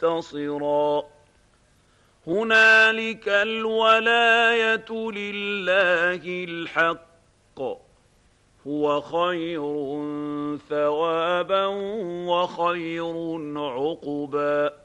منتصرا هنالك الولاية لله الحق هو خير ثوابا وخير عقبا